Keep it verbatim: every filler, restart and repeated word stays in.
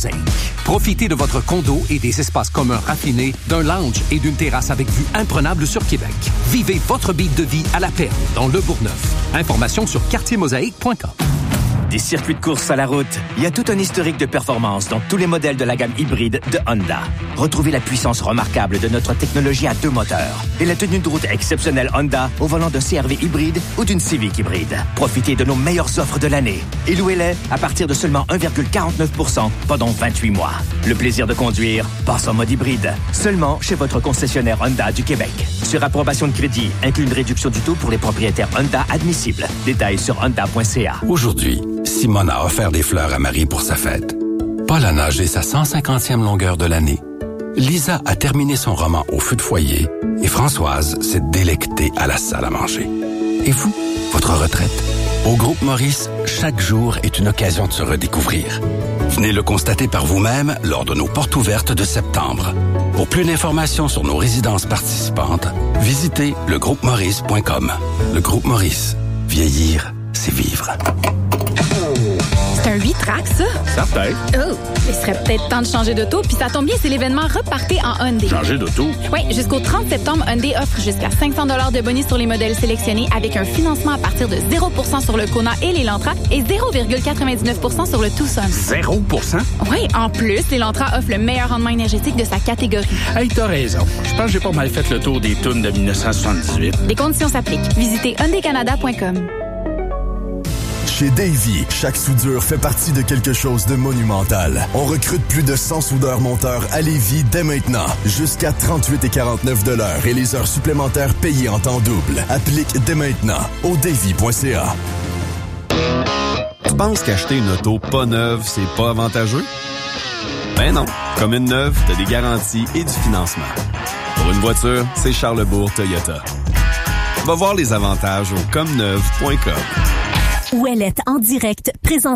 Profitez de votre condo et des espaces communs raffinés, d'un lounge et d'une terrasse avec vue imprenable sur Québec. Vivez votre beat de vie à la Perle, dans le Bourgneuf. Informations sur quartier mosaïque point com. Des circuits de course à la route, il y a tout un historique de performance dans tous les modèles de la gamme hybride de Honda. Retrouvez la puissance remarquable de notre technologie à deux moteurs et la tenue de route exceptionnelle Honda au volant d'un C R V hybride ou d'une Civic hybride. Profitez de nos meilleures offres de l'année et louez-les à partir de seulement un virgule quarante-neuf pour cent pendant vingt-huit mois. Le plaisir de conduire passe en mode hybride, seulement chez votre concessionnaire Honda du Québec. Sur approbation de crédit, inclut une réduction du taux pour les propriétaires Honda admissibles. Détails sur honda point c a. Aujourd'hui, Simone a offert des fleurs à Marie pour sa fête. Paul a nagé sa cent cinquantième longueur de l'année. Lisa a terminé son roman au feu de foyer et Françoise s'est délectée à la salle à manger. Et vous, votre retraite? Au Groupe Maurice, chaque jour est une occasion de se redécouvrir. Venez le constater par vous-même lors de nos portes ouvertes de septembre. Pour plus d'informations sur nos résidences participantes, visitez le groupe maurice point com. Le Groupe Maurice. Vieillir, c'est vivre. C'est un huit tracks, ça? Certain. Oh, il serait peut-être temps de changer d'auto, puis ça tombe bien, c'est l'événement Repartez en Hyundai. Changer d'auto? Oui, jusqu'au trente septembre, Hyundai offre jusqu'à cinq cents dollars de bonus sur les modèles sélectionnés avec un financement à partir de zéro pour cent sur le Kona et l'Elantra et zéro virgule quatre-vingt-dix-neuf pour cent sur le Tucson. zéro pour cent? Oui, en plus, l'Elantra offre le meilleur rendement énergétique de sa catégorie. Hey, t'as raison. Je pense que j'ai pas mal fait le tour des tunes de dix-neuf cent soixante-dix-huit. Des conditions s'appliquent. Visitez hyundai canada point com. Chez Davy, chaque soudure fait partie de quelque chose de monumental. On recrute plus de cent soudeurs monteurs à Lévis dès maintenant. Jusqu'à trente-huit virgule quarante-neuf de l'heure et les heures supplémentaires payées en temps double. Applique dès maintenant au davy point c a. Tu penses qu'acheter une auto pas neuve, c'est pas avantageux? Ben non. Comme une neuve, t'as des garanties et du financement. Pour une voiture, c'est Charlebourg Toyota. Va voir les avantages au comme neuve point com. Ouellette en direct, présente